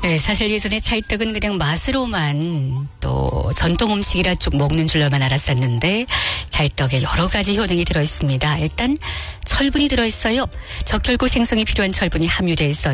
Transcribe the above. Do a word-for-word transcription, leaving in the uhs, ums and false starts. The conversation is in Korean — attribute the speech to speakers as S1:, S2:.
S1: 네, 사실 예전에 찰떡은 그냥 맛으로만 또 전통 음식이라 쭉 먹는 줄로만 알았었는데 찰떡에 여러 가지 효능이 들어있습니다. 일단 철분이 들어있어요. 적혈구 생성에 필요한 철분이 함유되어 있어